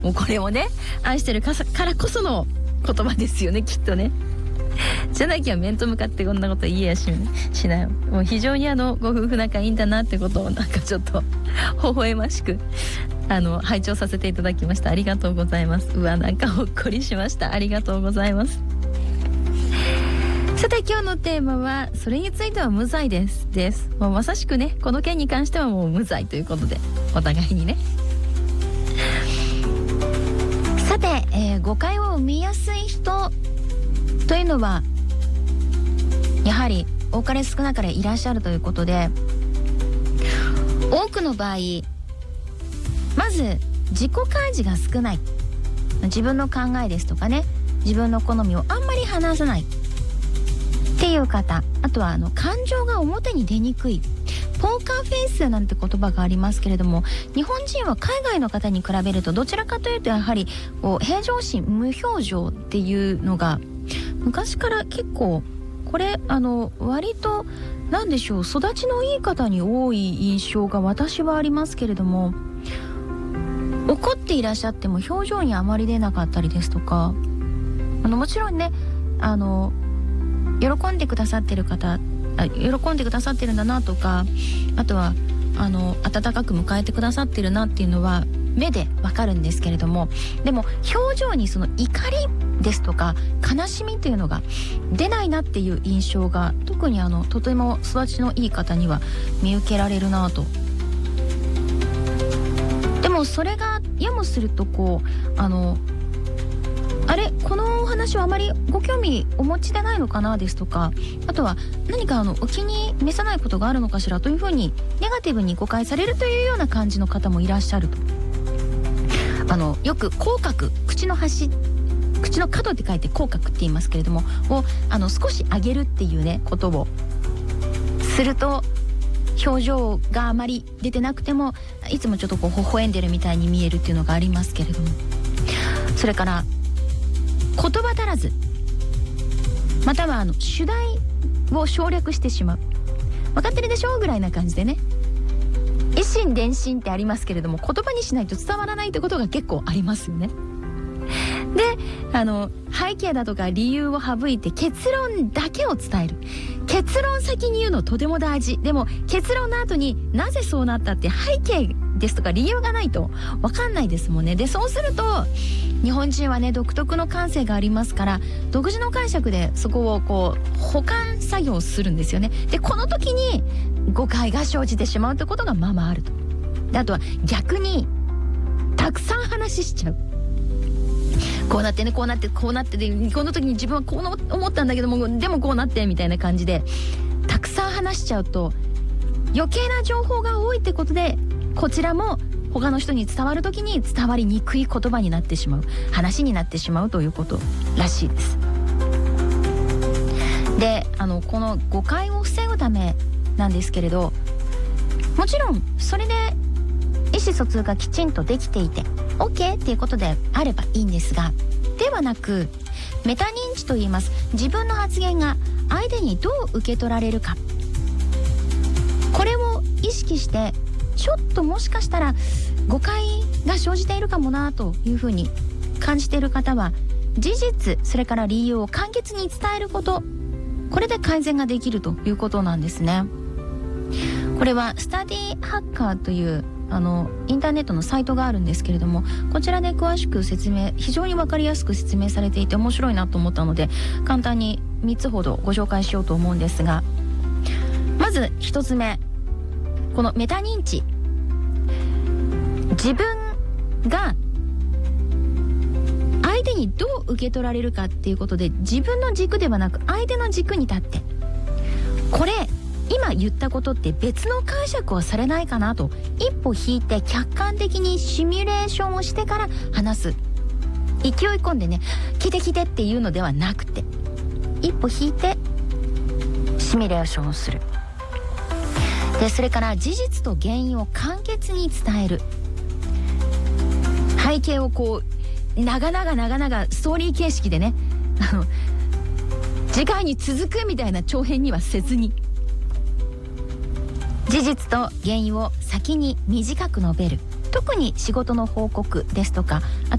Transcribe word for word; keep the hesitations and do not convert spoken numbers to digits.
もうこれをね愛してるからこその言葉ですよね、きっとね。じゃなきゃ面と向かってこんなこと言えやししない。もう非常にあのご夫婦仲いいんだなってことをなんかちょっと微笑ましくあの拝聴させていただきました。ありがとうございます。うわ、なんかほっこりしました。ありがとうございます。さて今日のテーマはそれについては無罪ですですもうまさしくね、この件に関してはもう無罪ということで、お互いにね。さて、えー、誤解を生みやすい人というのはやはり多かれ少なかれいらっしゃるということで、多くの場合まず自己開示が少ない、自分の考えですとかね、自分の好みをあんまり話さないっていう方、あとはあの感情が表に出にくいポーカーフェイスなんて言葉がありますけれども、日本人は海外の方に比べるとどちらかというとやはりこう平常心無表情っていうのが昔から結構これあの割となんでしょう、育ちのいい方に多い印象が私はありますけれども、怒っていらっしゃっても表情にあまり出なかったりですとか、あのもちろんねあの喜んでくださってる方あ喜んでくださってるんだなとか、あとはあの温かく迎えてくださってるなっていうのは目でわかるんですけれども、でも表情にその怒りですとか悲しみっていうのが出ないなっていう印象が特にあのとても育ちのいい方には見受けられるなと。でもそれがやもするとこうあのあれこのお話はあまりご興味お持ちでないのかなですとか、あとは何かあのお気に召さないことがあるのかしらというふうにネガティブに誤解されるというような感じの方もいらっしゃると。あのよく口角、口の端、口の角って書いて口角って言いますけれどもをあの少し上げるっていうねことをすると表情があまり出てなくてもいつもちょっとこう微笑んでるみたいに見えるっていうのがありますけれども、それから言葉足らず、またはあの主題を省略してしまう、分かってるでしょぐらいな感じでね、一心伝心ってありますけれども言葉にしないと伝わらないってことが結構ありますよね。であの背景だとか理由を省いて結論だけを伝える。結論先に言うのとても大事。でも結論の後になぜそうなったって背景ですとか理由がないと分かんないですもんね。でそうすると日本人はね独特の感性がありますから、独自の解釈でそこをこう補完作業をするんですよね。でこの時に誤解が生じてしまうってことがまあまああると。であとは逆にたくさん話しちゃう。こうなってねこうなってこうなってでこの時に自分はこう思ったんだけどもでもこうなってみたいな感じでたくさん話しちゃうと余計な情報が多いってことで、こちらも他の人に伝わる時に伝わりにくい言葉になってしまう、話になってしまうということらしいです。であのこの誤解を防ぐためなんですけれど、もちろんそれで意思疎通がきちんとできていて OK っていうことであればいいんですが、ではなくメタ認知といいます。自分の発言が相手にどう受け取られるか、これを意識してちょっともしかしたら誤解が生じているかもなというふうに感じている方は、事実それから理由を簡潔に伝えること、これで改善ができるということなんですね。これはスタディハッカーというあのインターネットのサイトがあるんですけれども、こちらで詳しく説明、非常に分かりやすく説明されていて面白いなと思ったので簡単にみっつほどご紹介しようと思うんですが、まずひとつめ、このメタ認知、自分が相手にどう受け取られるかっていうことで、自分の軸ではなく相手の軸に立って、これ今言ったことって別の解釈をされないかなと一歩引いて客観的にシミュレーションをしてから話す。勢い込んでね聞いて聞いてっていうのではなくて、一歩引いてシミュレーションをする。でそれから事実と原因を簡潔に伝える。背景をこう長々長々ストーリー形式でねあの次回に続くみたいな長編にはせずに、事実と原因を先に短く述べる。特に仕事の報告ですとか、あと